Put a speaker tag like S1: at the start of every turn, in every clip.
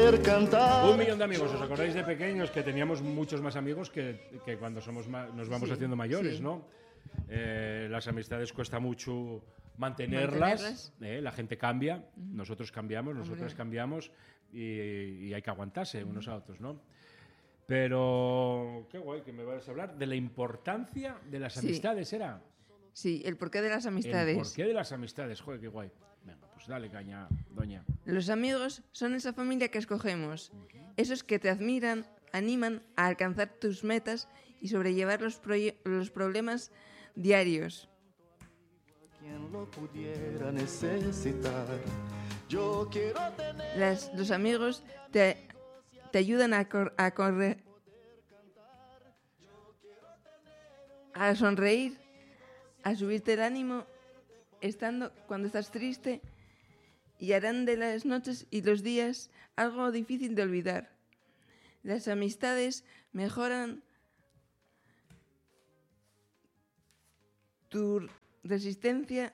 S1: poder cantar.
S2: 1 millón de amigos. ¿Os acordáis de pequeños que teníamos muchos más amigos que cuando nos vamos haciendo mayores, ¿no? Las amistades cuesta mucho mantenerlas. La gente cambia, nosotros cambiamos, nosotras cambiamos y hay que aguantarse unos a otros, ¿no? Pero qué guay que me vas a hablar de la importancia de las amistades, ¿era?
S3: Sí, el porqué de las amistades.
S2: El porqué de las amistades, joder, qué guay. Venga, pues dale caña, doña.
S3: Los amigos son esa familia que escogemos, esos que te admiran, animan a alcanzar tus metas y sobrellevar los problemas diarios.
S1: Quien lo pudiera necesitar. Yo quiero tener...
S3: Los amigos te ayudan a sonreír, a subirte el ánimo cuando estás triste, y harán de las noches y los días algo difícil de olvidar. Las amistades mejoran tu resistencia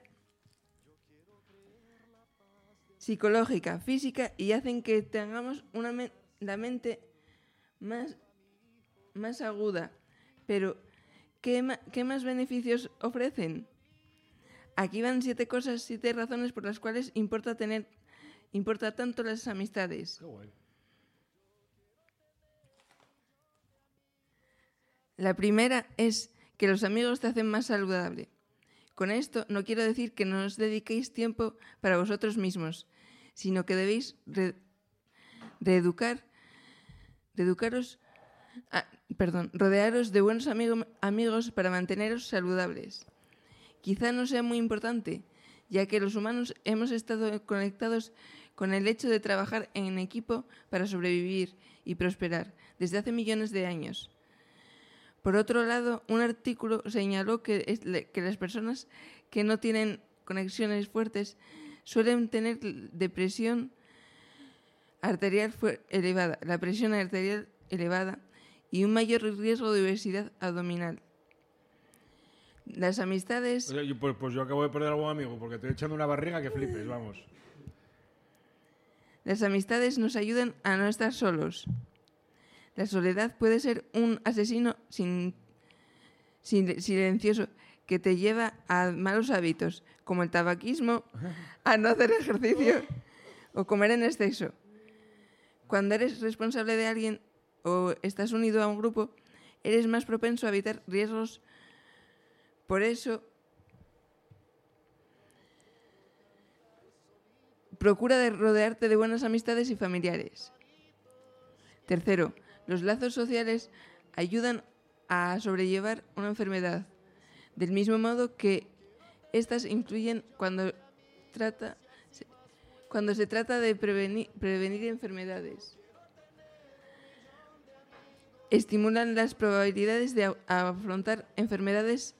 S3: psicológica, física, y hacen que tengamos la mente más aguda. Pero, ¿qué más beneficios ofrecen? Aquí van 7 razones por las cuales importa tanto las amistades.
S2: Qué guay.
S3: La primera es que los amigos te hacen más saludable. Con esto no quiero decir que no os dediquéis tiempo para vosotros mismos, sino que debéis rodearos de buenos amigos para manteneros saludables. Quizá no sea muy importante, ya que los humanos hemos estado conectados con el hecho de trabajar en equipo para sobrevivir y prosperar desde hace millones de años. Por otro lado, un artículo señaló que las personas que no tienen conexiones fuertes suelen tener la presión arterial elevada y un mayor riesgo de obesidad abdominal. Las amistades...
S2: Pues yo acabo de perder algún amigo porque estoy echando una barriga que flipes, vamos.
S3: Las amistades nos ayudan a no estar solos. La soledad puede ser un asesino silencioso que te lleva a malos hábitos, como el tabaquismo, a no hacer ejercicio o comer en exceso. Cuando eres responsable de alguien o estás unido a un grupo, eres más propenso a evitar riesgos. Por eso, procura rodearte de buenas amistades y familiares. Tercero, los lazos sociales ayudan a sobrellevar una enfermedad, del mismo modo que estas influyen cuando se trata de prevenir enfermedades. Estimulan las probabilidades de afrontar enfermedades.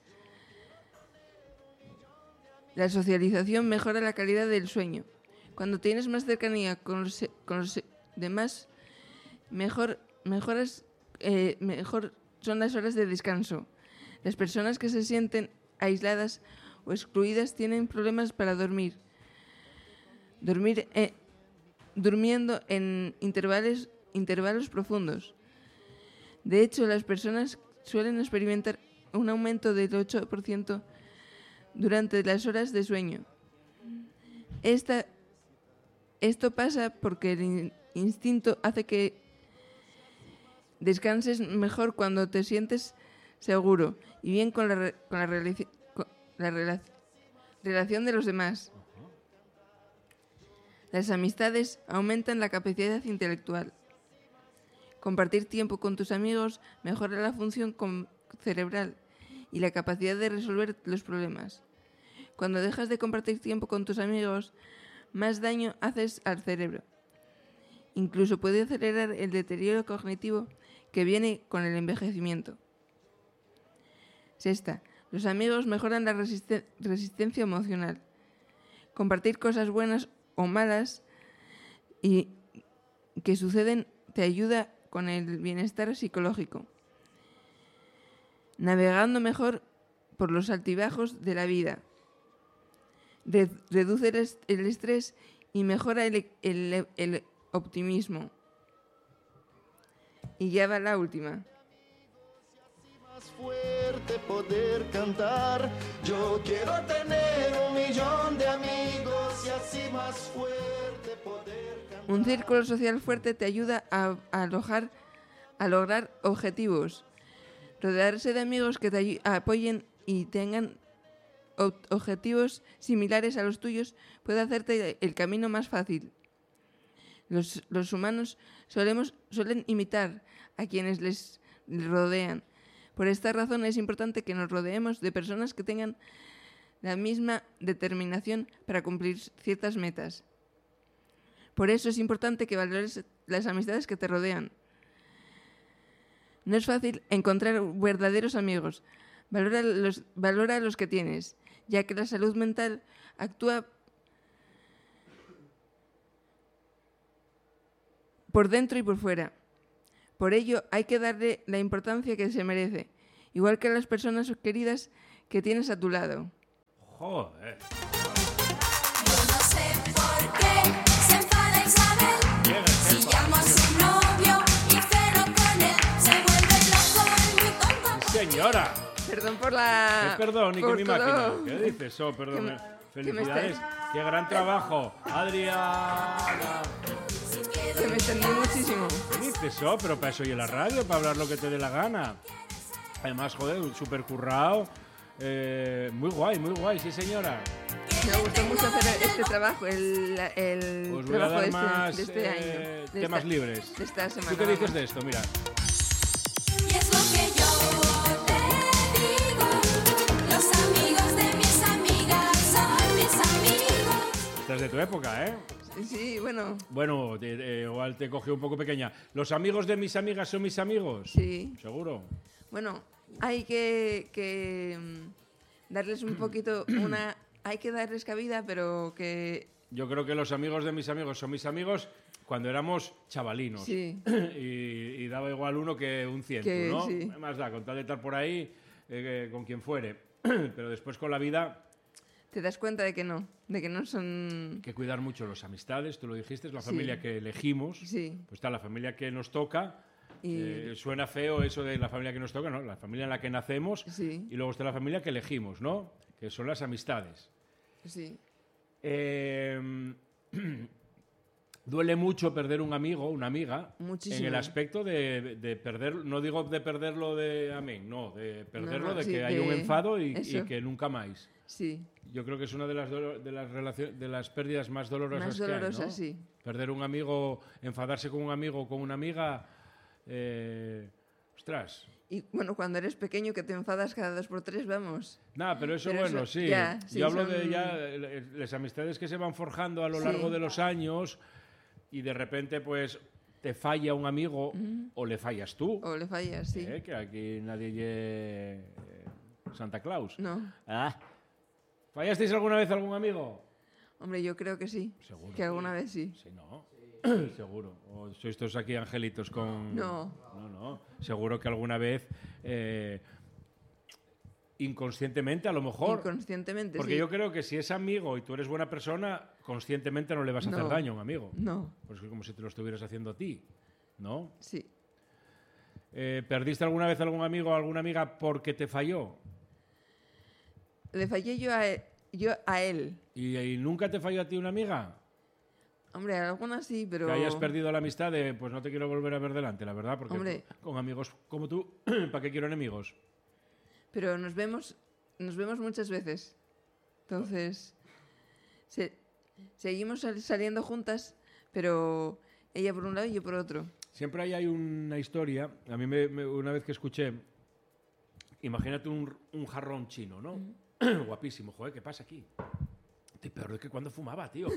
S3: La socialización mejora la calidad del sueño. Cuando tienes más cercanía con los demás, mejor son las horas de descanso. Las personas que se sienten aisladas o excluidas tienen problemas para dormir. Durmiendo en intervalos profundos. De hecho, las personas suelen experimentar un aumento del 8% durante las horas de sueño. Esto pasa porque el instinto hace que descanses mejor cuando te sientes seguro y bien con la relación de los demás. Las amistades aumentan la capacidad intelectual. Compartir tiempo con tus amigos mejora la función cerebral y la capacidad de resolver los problemas. Cuando dejas de compartir tiempo con tus amigos, más daño haces al cerebro. Incluso puede acelerar el deterioro cognitivo que viene con el envejecimiento. Sexta, los amigos mejoran la resistencia emocional. Compartir cosas buenas o malas y que suceden te ayuda con el bienestar psicológico. Navegando mejor por los altibajos de la vida. Reduce el estrés y mejora el optimismo. Y ya va la última.
S1: Más fuerte poder cantar. Yo quiero tener 1.000.000 de amigos y así más fuerte poder cantar.
S3: Un círculo social fuerte te ayuda a lograr objetivos. Rodearse de amigos que te apoyen y tengan objetivos similares a los tuyos puede hacerte el camino más fácil. Los humanos suelen imitar a quienes les rodean. Por esta razón es importante que nos rodeemos de personas que tengan la misma determinación para cumplir ciertas metas. Por eso es importante que valores las amistades que te rodean. No es fácil encontrar verdaderos amigos. Valora los que tienes, ya que la salud mental actúa por dentro y por fuera. Por ello, hay que darle la importancia que se merece, igual que a las personas queridas que tienes a tu lado.
S2: Joder.
S4: Yo no sé por qué se enfada Isabel. Si llamo a su novio y ceno con él, se vuelve loco y muy tonto.
S2: Señora.
S3: Perdón por la...
S2: ¿Qué perdón? ¿Y
S3: por
S2: qué mi máquina?
S3: todo.
S2: ¿Qué dices? Oh, perdón.
S3: Que me
S2: Felicidades. Qué gran trabajo. Adriana.
S3: Que me extendí muchísimo.
S2: ¿Qué dices? Oh, pero para eso y en la radio, para hablar lo que te dé la gana. Además, joder, súper currado. Muy guay, sí señora.
S3: Me gustó mucho hacer este trabajo, el
S2: Os voy a
S3: trabajo
S2: dar más
S3: de este año.
S2: temas libres.
S3: De esta semana.
S2: ¿Tú qué dices de esto? Mira.
S4: Y es lo que yo te digo. Los amigos de mis amigas son mis amigos.
S2: Estás de tu época, ¿eh?
S3: Sí, bueno.
S2: Bueno, igual te cogió un poco pequeña. ¿Los amigos de mis amigas son mis amigos?
S3: Sí.
S2: ¿Seguro?
S3: Bueno, hay que darles un poquito una... Hay que darles cabida, pero que...
S2: Yo creo que los amigos de mis amigos son mis amigos cuando éramos chavalinos.
S3: Sí.
S2: Y daba igual uno que un ciento,
S3: Que
S2: ¿no?
S3: sí.
S2: Además da, con tal de estar por ahí, con quien fuere. Pero después con la vida...
S3: Te das cuenta de que no son...
S2: Hay que cuidar mucho las amistades, tú lo dijiste, es la
S3: Sí.
S2: familia que elegimos.
S3: Sí.
S2: Pues está la familia que nos toca.
S3: Y-
S2: Suena feo eso de la familia que nos toca, ¿no? La familia en la que nacemos.
S3: Sí.
S2: Y luego está la familia que elegimos, ¿no? Que son las amistades.
S3: Sí.
S2: Duele mucho perder un amigo, una amiga.
S3: Muchísimo.
S2: En el aspecto de perder, no digo de perderlo de amén, no, de perderlo
S3: No,
S2: de
S3: sí,
S2: que hay
S3: de
S2: un enfado y
S3: eso.
S2: que nunca más.
S3: Sí.
S2: Yo creo que es una de las pérdidas más dolorosas
S3: Más
S2: que hay,
S3: dolorosas,
S2: ¿no?
S3: sí.
S2: Perder un amigo, enfadarse con un amigo o con una amiga, ostras.
S3: Y bueno, cuando eres pequeño que te enfadas cada 2 por 3, vamos.
S2: Nada, pero eso
S3: Pero
S2: bueno,
S3: eso,
S2: sí.
S3: ya, sí,
S2: Yo hablo
S3: son-
S2: de ya las amistades que se van forjando a lo
S3: Sí.
S2: largo de los años y de repente pues te falla un amigo o le fallas tú.
S3: O le fallas, sí.
S2: Que aquí nadie lle Santa Claus.
S3: No.
S2: Ah. ¿Fallasteis alguna vez a algún amigo?
S3: Hombre, yo creo que sí.
S2: Seguro.
S3: Que alguna vez sí.
S2: Sí, no. Seguro. O sois todos aquí angelitos con...
S3: No.
S2: No. Seguro que alguna vez, inconscientemente a lo mejor...
S3: Inconscientemente,
S2: Porque
S3: sí.
S2: yo creo que si es amigo y tú eres buena persona, conscientemente no le vas a hacer
S3: No.
S2: daño a un amigo.
S3: No,
S2: Pues es como si te lo estuvieras haciendo a ti, ¿no?
S3: sí.
S2: ¿Perdiste alguna vez a algún amigo o alguna amiga porque te falló?
S3: Le fallé yo a él.
S2: ¿Y nunca te falló a ti una amiga?
S3: Hombre, algunas sí, pero...
S2: Que hayas perdido la amistad de, pues no te quiero volver a ver delante, la verdad, porque
S3: Hombre.
S2: con amigos como tú, ¿para qué quiero enemigos?
S3: Pero nos vemos muchas veces. Entonces, seguimos saliendo juntas, pero ella por un lado y yo por otro.
S2: Siempre hay una historia, a mí una vez que escuché, imagínate un jarrón chino, ¿no? Guapísimo, joder, ¿qué pasa aquí? Estoy peor de que cuando fumaba, tío.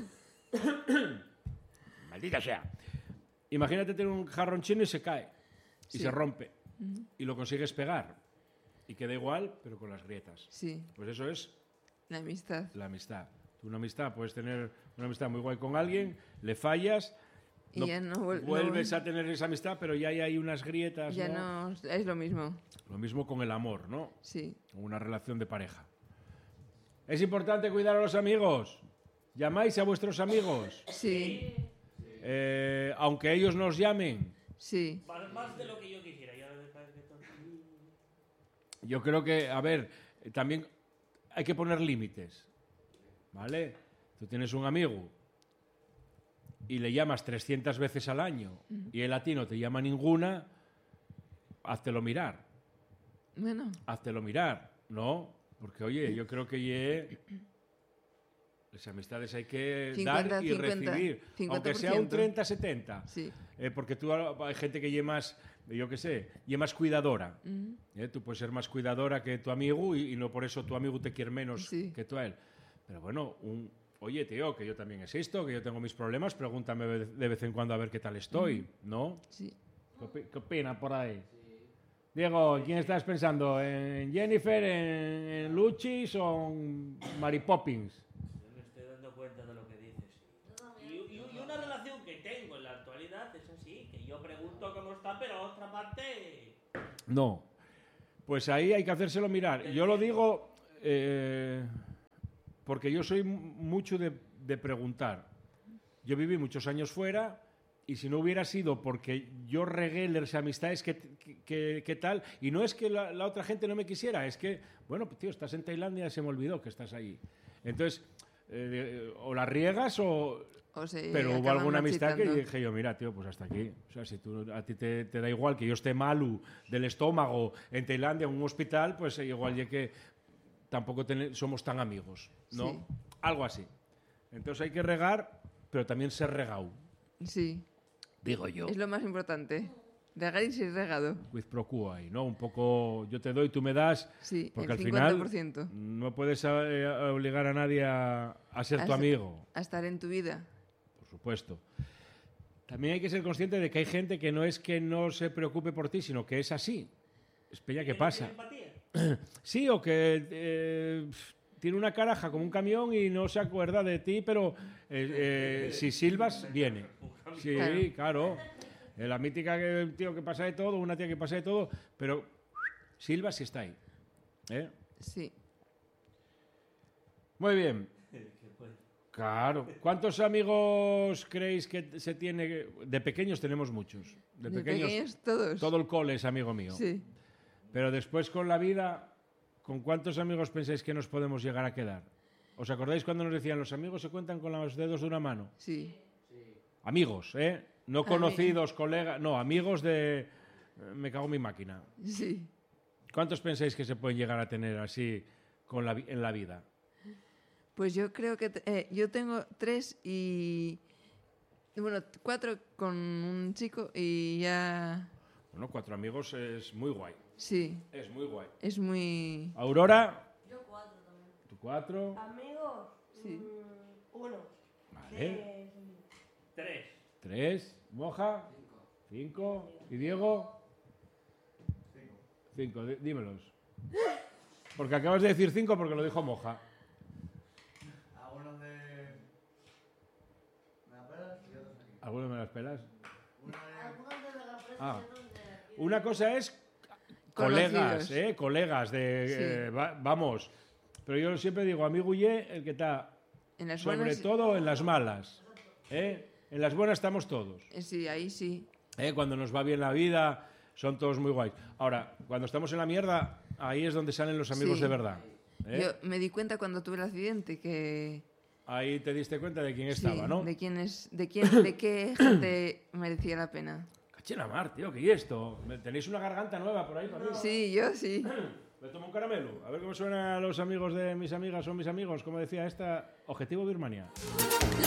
S2: Maldita sea. Imagínate tener un jarrón chino y se cae, y
S3: Sí.
S2: se rompe, y lo consigues pegar, y queda igual, pero con las grietas.
S3: Sí,
S2: Pues eso es
S3: la amistad.
S2: la amistad. Tú una amistad, puedes tener una amistad muy guay con alguien, le fallas,
S3: Y ya no
S2: vuelves a tener esa amistad, pero ya hay unas grietas,
S3: Ya
S2: ¿no?
S3: no es lo mismo.
S2: Lo mismo con el amor, ¿no?
S3: Sí.
S2: Con una relación de pareja. Es importante cuidar a los amigos. ¿Llamáis a vuestros amigos?
S3: Sí.
S2: Aunque ellos nos llamen.
S3: Sí.
S5: Más de lo que yo quisiera.
S2: Yo creo que, a ver, también hay que poner límites, ¿vale? Tú tienes un amigo y le llamas 300 veces al año y él a ti no te llama ninguna, háztelo mirar.
S3: Bueno,
S2: Háztelo mirar, ¿no? Porque, oye, yo creo que las amistades hay que
S3: 50,
S2: dar y
S3: 50,
S2: recibir,
S3: 50%.
S2: aunque sea un 30-70.
S3: sí.
S2: Porque hay gente que más, yo qué sé, más cuidadora. Tú puedes ser más cuidadora que tu amigo y no por eso tu amigo te quiere menos
S3: Sí.
S2: que tú a él. Pero bueno, oye, tío, que yo también existo, que yo tengo mis problemas, pregúntame de vez en cuando a ver qué tal estoy, ¿no?
S3: Sí.
S2: ¿Qué opina por ahí? Diego, ¿en quién estás pensando? ¿En Jennifer, en Luchis o en Mary Poppins?
S5: Yo me estoy dando cuenta de lo que dices. Y una relación que tengo en la actualidad es así, que yo pregunto cómo está, pero otra parte...
S2: No. Pues ahí hay que hacérselo mirar. Yo lo digo porque yo soy mucho de preguntar. Yo viví muchos años fuera y si no hubiera sido porque yo regué las amistades, ¿qué tal? Y no es que la otra gente no me quisiera, es que, bueno, tío, estás en Tailandia, se me olvidó que estás ahí. Entonces, o la riegas o... Pero hubo
S3: acaban
S2: alguna amistad que
S3: machitando.
S2: dije yo, mira, tío, pues hasta aquí. O sea, si a ti te da igual que yo esté malo del estómago en Tailandia, en un hospital, pues igual ya que tampoco somos tan amigos, ¿no?
S3: Sí.
S2: Algo así. Entonces hay que regar, pero también ser regado,
S3: Sí.
S2: digo yo.
S3: Es lo más importante. Regar y ser regado.
S2: With pro quo ahí, ¿no? Un poco yo te doy, tú me das,
S3: Sí,
S2: porque
S3: el
S2: al final
S3: 50%.
S2: no puedes obligar a nadie a ser tu amigo.
S3: A estar en tu vida.
S2: Por supuesto. También hay que ser consciente de que hay gente que no es que no se preocupe por ti, sino que es así. Es peña que pasa. Sí, o que tiene una caraja como un camión y no se acuerda de ti, pero si silbas, viene. Sí, claro. La mítica que el tío que pasa de todo, una tía que pasa de todo, pero silbas y está ahí.
S3: Sí.
S2: Muy bien. Claro. ¿Cuántos amigos creéis que se tiene? De pequeños tenemos muchos. De pequeños
S3: todos.
S2: todo el cole es amigo mío.
S3: Sí.
S2: Pero después con la vida, ¿con cuántos amigos pensáis que nos podemos llegar a quedar? ¿Os acordáis cuando nos decían los amigos se cuentan con los dedos de una mano?
S3: Sí.
S2: Amigos, ¿eh? No conocidos, colegas, no, amigos de... Me cago en mi máquina.
S3: Sí.
S2: ¿Cuántos pensáis que se pueden llegar a tener así en la vida?
S3: Pues yo creo que yo tengo 3 y... Bueno, 4 con un chico y ya...
S2: Bueno, 4 amigos es muy guay.
S3: Sí.
S2: Es muy guay.
S3: Es muy...
S2: Aurora.
S6: Yo 4 también.
S2: ¿Tú 4?
S6: Amigos,
S3: Sí.
S6: 1.
S2: Vale. 3. Moja. 5. ¿Y Diego? 5. Dímelos. Porque acabas de decir 5 porque lo dijo Moja.
S1: Algunos de la pelas y otros aquí.
S2: ¿Alguno me las pelas?
S6: Algunos de la presa
S2: Ah.
S6: y otros de aquí.
S2: Una cosa es
S3: Conocidos.
S2: colegas, colegas de... vamos. Pero yo siempre digo, amigo y el que está
S3: En las
S2: sobre
S3: buenas...
S2: todo en las malas. En las buenas estamos todos.
S3: Sí, ahí sí.
S2: Cuando nos va bien la vida, son todos muy guays. Ahora, cuando estamos en la mierda, ahí es donde salen los amigos
S3: Sí.
S2: de verdad.
S3: Yo me di cuenta cuando tuve el accidente que...
S2: Ahí te diste cuenta de quién
S3: sí,
S2: estaba, ¿no?
S3: de qué gente merecía la pena.
S2: Cachena mar, tío, ¿qué es esto? ¿Tenéis una garganta nueva por ahí para mí?
S3: Sí, yo sí.
S2: Me tomo un caramelo. A ver cómo suenan los amigos de mis amigas o mis amigos. Como decía esta, Objetivo Birmania.
S4: Lo